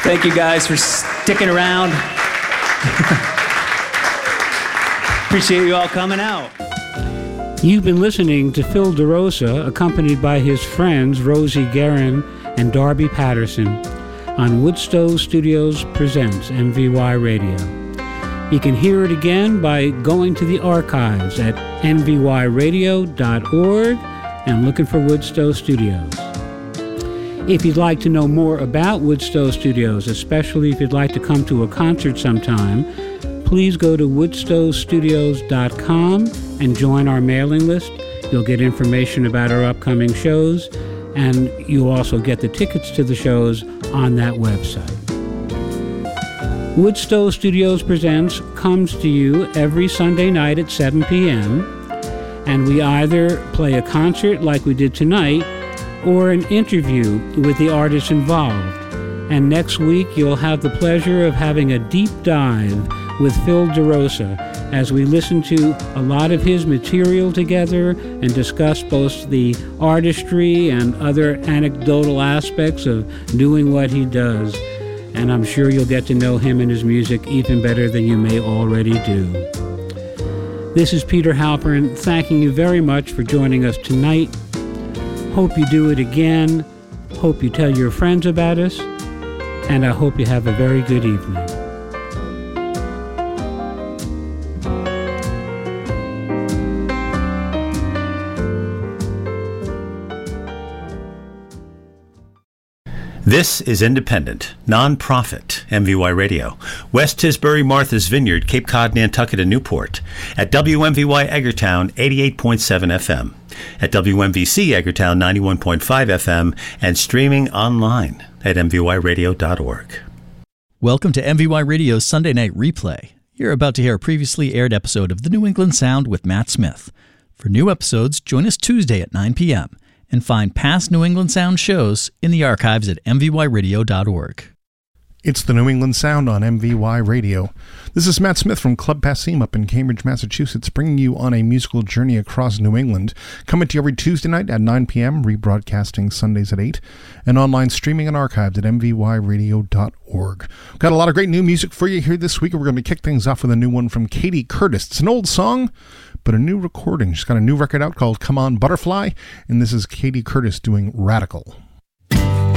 Thank you guys for sticking around. Appreciate you all coming out. You've been listening to Phil DeRosa, accompanied by his friends Rosie Guerin and Darby Patterson, on Woodstow Studios Presents MVY Radio. You can hear it again by going to the archives at nvyradio.org and looking for Woodstow Studios. If you'd like to know more about Woodstow Studios, especially if you'd like to come to a concert sometime, please go to woodstowstudios.com and join our mailing list. You'll get information about our upcoming shows, and you'll also get the tickets to the shows on that website. Woodstow Studios Presents comes to you every Sunday night at 7 p.m., and we either play a concert like we did tonight or an interview with the artists involved. And next week you'll have the pleasure of having a deep dive with Phil DeRosa as we listen to a lot of his material together and discuss both the artistry and other anecdotal aspects of doing what he does. And I'm sure you'll get to know him and his music even better than you may already do. This is Peter Halpern, thanking you very much for joining us tonight. Hope you do it again. Hope you tell your friends about us. And I hope you have a very good evening. This is independent, non-profit MVY Radio. West Tisbury, Martha's Vineyard, Cape Cod, Nantucket, and Newport. At WMVY Eggertown, 88.7 FM. At WMVC Eggertown, 91.5 FM. And streaming online at mvyradio.org. Welcome to MVY Radio's Sunday Night Replay. You're about to hear a previously aired episode of The New England Sound with Matt Smith. For new episodes, join us Tuesday at 9 p.m. and find past New England Sound shows in the archives at mvyradio.org. It's the New England Sound on MVY Radio. This is Matt Smith from Club Passim up in Cambridge, Massachusetts, bringing you on a musical journey across New England. Coming to you every Tuesday night at 9 p.m., rebroadcasting Sundays at 8, and online streaming and archived at mvyradio.org. We've got a lot of great new music for you here this week, and we're going to kick things off with a new one from Katie Curtis. It's an old song, but a new recording. She's got a new record out called Come On Butterfly, and this is Katie Curtis doing Radical.